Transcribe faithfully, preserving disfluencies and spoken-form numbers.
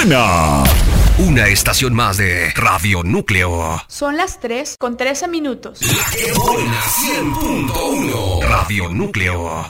Buena. Una estación más de Radio Núcleo. Son las tres con trece minutos. La que buena cien punto uno. Radio Núcleo.